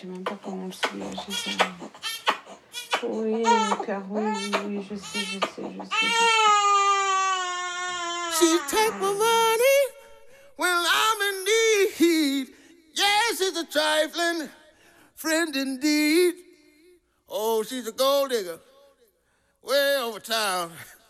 sais même pas comment le soulager, ça. Oui, mon cœur, oui, je sais. She take my money when I'm in need. Yes, she's a trifling friend indeed. Oh, she's a gold digger way over town.